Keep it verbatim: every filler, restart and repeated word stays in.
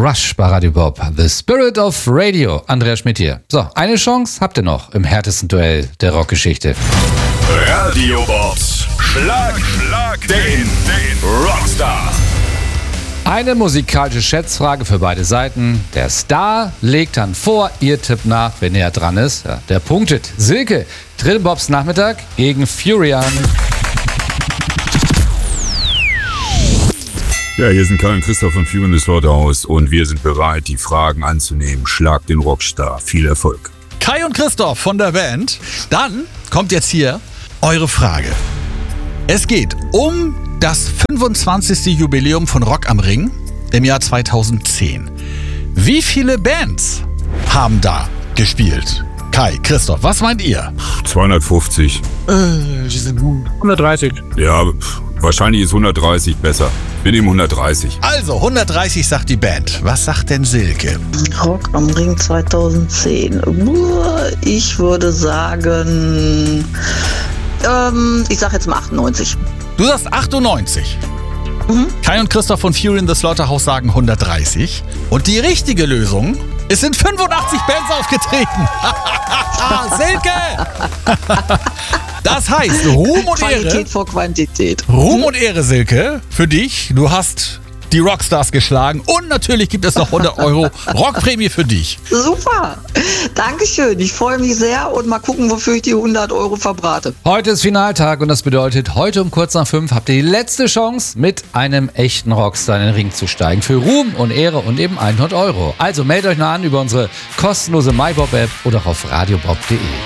Rush bei Radio Bob. The Spirit of Radio. Andreas Schmidt hier. So, eine Chance habt ihr noch im härtesten Duell der Rockgeschichte. Radio Bobs Schlag, Schlag den, den Rockstar. Eine musikalische Schätzfrage für beide Seiten. Der Star legt dann vor, ihr tippt nach, wenn er dran ist. Ja, der punktet. Silke, dritte Bobs Nachmittag gegen Furian. Ja, hier sind Kai und Christoph von Fury in the Slaughterhouse und wir sind bereit, die Fragen anzunehmen. Schlag den Rockstar. Viel Erfolg. Kai und Christoph von der Band. Dann kommt jetzt hier eure Frage. Es geht um das fünfundzwanzigste Jubiläum von Rock am Ring im Jahr zweitausendzehn. Wie viele Bands haben da gespielt? Kai, Christoph, was meint ihr? zweihundertfünfzig. hundertdreißig. Ja, wahrscheinlich ist hundertdreißig besser. Wir nehmen hundertdreißig. Also, hundertdreißig sagt die Band. Was sagt denn Silke? Rock am Ring zweitausendzehn. Ich würde sagen, ähm, ich sag jetzt mal achtundneunzig. Du sagst achtundneunzig. Mhm. Kai und Christoph von Fury in the Slaughterhouse sagen hundertdreißig. Und die richtige Lösung, es sind fünfundachtzig Bands aufgetreten. Silke! Das heißt, Ruhm und Ehre. Qualität vor Quantität. Ruhm und Ehre, Silke, für dich. Du hast die Rockstars geschlagen und natürlich gibt es noch hundert Euro Rockprämie für dich. Super. Dankeschön. Ich freue mich sehr und mal gucken, wofür ich die hundert Euro verbrate. Heute ist Finaltag und das bedeutet, heute um kurz nach fünf habt ihr die letzte Chance, mit einem echten Rockstar in den Ring zu steigen. Für Ruhm und Ehre und eben hundert Euro. Also meldet euch noch an über unsere kostenlose MyBob-App oder auf radiobob punkt de.